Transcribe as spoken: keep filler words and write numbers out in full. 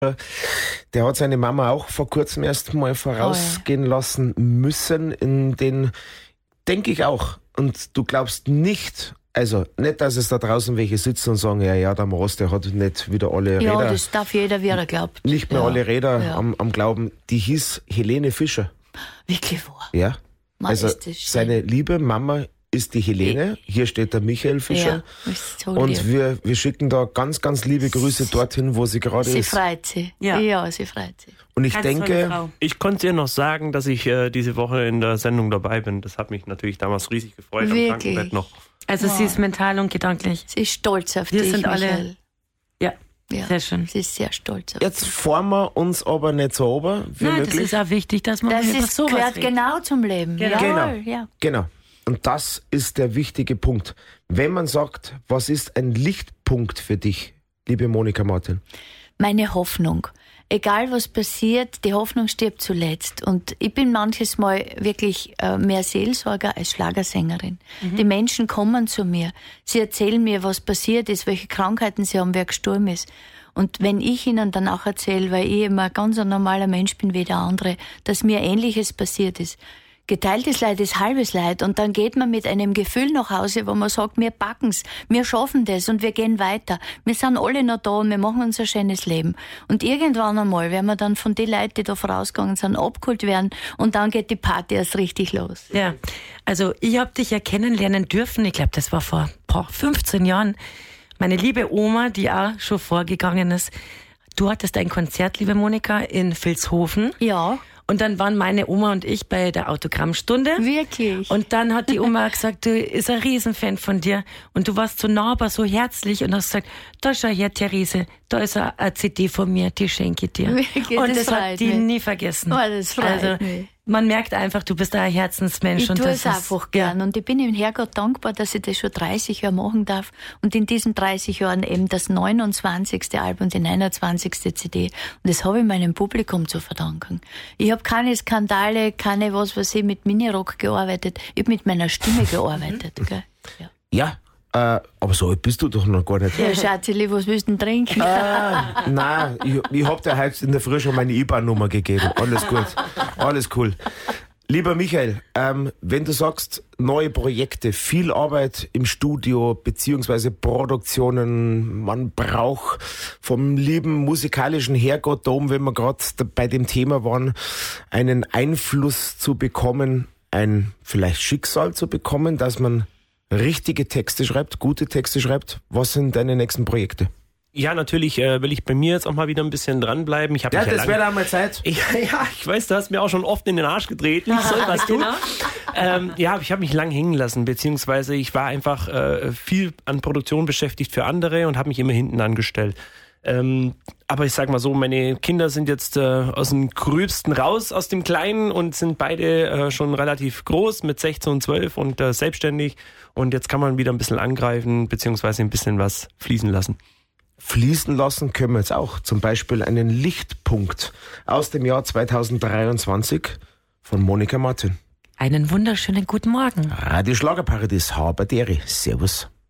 Der hat seine Mama auch vor kurzem erst mal vorausgehen oh, ja. lassen müssen. In den, denke ich auch. Und du glaubst nicht, also nicht, dass es da draußen welche sitzen und sagen, ja, ja, der Moos, der hat nicht wieder alle Räder. Ja, das darf jeder, wie er glaubt. Nicht mehr ja. alle Räder ja. am, am Glauben. Die hieß Helene Fischer. Wirklich wahr? Ja. Man, also seine liebe Mama ist die Helene. Hier steht der Michael Fischer. Ja, ist so und lieb. wir, wir schicken da ganz, ganz liebe Grüße dorthin, wo sie gerade sie ist. Sie freut sich. Ja. ja, sie freut sich. Und ich ganz denke... Ich konnte ihr noch sagen, dass ich äh, diese Woche in der Sendung dabei bin. Das hat mich natürlich damals riesig gefreut. Wirklich? Am Krankenbett noch. Also wow. sie ist mental und gedanklich. Sie ist stolz auf wir dich, sind alle. Michael. Ja. Ja, sehr schön. Sie ist sehr stolz auf Jetzt fahren wir uns aber nicht so ober wie Nein, möglich. Das ist auch wichtig, dass man das über ist, sowas gehört redet. genau zum Leben. Genau. Jawohl, Genau. Ja. genau. Und das ist der wichtige Punkt. Wenn man sagt, was ist ein Lichtpunkt für dich, liebe Monika Martin? Meine Hoffnung. Egal was passiert, die Hoffnung stirbt zuletzt. Und ich bin manches Mal wirklich äh, mehr Seelsorger als Schlagersängerin. Mhm. Die Menschen kommen zu mir. Sie erzählen mir, was passiert ist, welche Krankheiten sie haben, wer gestorben ist. Und wenn ich ihnen dann auch erzähle, weil ich immer ganz ein normaler Mensch bin wie der andere, dass mir Ähnliches passiert ist, geteiltes Leid ist halbes Leid. Und dann geht man mit einem Gefühl nach Hause, wo man sagt, wir packen's, wir schaffen das und wir gehen weiter. Wir sind alle noch da und wir machen unser schönes Leben. Und irgendwann einmal werden wir dann von den Leuten, die da vorausgegangen sind, abgeholt werden und dann geht die Party erst richtig los. Ja, also ich habe dich ja kennenlernen dürfen, ich glaube, das war vor boah, fünfzehn Jahren. Meine liebe Oma, die auch schon vorgegangen ist, du hattest ein Konzert, liebe Monika, in Vilshofen. Ja. Und dann waren meine Oma und ich bei der Autogrammstunde. Wirklich? Und dann hat die Oma gesagt, du ist ein Riesenfan von dir. Und du warst so nahbar, so herzlich und hast gesagt, da schau her, Therese, da ist eine C D von mir, die schenke ich dir. Wirklich? Und das, das hat die mich. nie vergessen. Oh, das freut also, mich. Man merkt einfach, du bist ein Herzensmensch. Ich und tue das es ist, einfach gern. Ja. Und ich bin dem Herrgott dankbar, dass ich das schon dreißig Jahre machen darf. Und in diesen dreißig Jahren eben das neunundzwanzigste Album, die neunundzwanzigste C D. Und das habe ich meinem Publikum zu verdanken. Ich habe keine Skandale, keine was, was ich mit Minirock gearbeitet. Ich habe mit meiner Stimme gearbeitet. Gell? Ja. Ja. Äh, aber so alt bist du doch noch gar nicht. Ja, Schatzeli, was willst du denn trinken? Ah, nein, ich, ich hab dir heute in der Früh schon meine I B A N-Nummer gegeben. Alles gut, alles cool. Lieber Michael, ähm, wenn du sagst, neue Projekte, viel Arbeit im Studio, beziehungsweise Produktionen, man braucht vom lieben musikalischen Herrgott da oben, wenn wir gerade bei dem Thema waren, einen Einfluss zu bekommen, ein vielleicht Schicksal zu bekommen, dass man richtige Texte schreibt, gute Texte schreibt. Was sind deine nächsten Projekte? Ja, natürlich äh, will ich bei mir jetzt auch mal wieder ein bisschen dranbleiben. Ich hab ja, mich ja das wäre da mal Zeit. Ja, ja, ich weiß, du hast mir auch schon oft in den Arsch getreten. Ich soll was tun. ähm, ja, ich habe mich lang hängen lassen, beziehungsweise ich war einfach äh, viel an Produktion beschäftigt für andere und habe mich immer hinten angestellt. Ähm, aber ich sag mal so, meine Kinder sind jetzt äh, aus dem Gröbsten raus, aus dem Kleinen und sind beide äh, schon relativ groß mit sechzehn und zwölf und äh, selbstständig. Und jetzt kann man wieder ein bisschen angreifen, beziehungsweise ein bisschen was fließen lassen. Fließen lassen können wir jetzt auch. Zum Beispiel einen Lichtpunkt aus dem Jahr zweitausenddreiundzwanzig von Monika Martin. Einen wunderschönen guten Morgen. Radio Schlagerparadies, Haberderi. Servus.